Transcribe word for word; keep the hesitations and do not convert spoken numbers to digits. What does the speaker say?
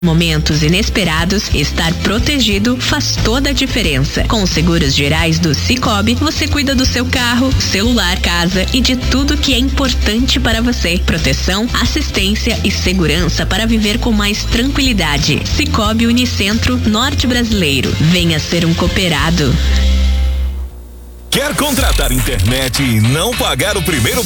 Momentos inesperados, estar protegido faz toda a diferença. Com os seguros gerais do Sicoob, você cuida do seu carro, celular, casa e de tudo que é importante para você. Proteção, assistência e segurança para viver com mais tranquilidade. Sicoob Unicentro Norte Brasileiro. Venha ser um cooperado. Quer contratar internet e não pagar o primeiro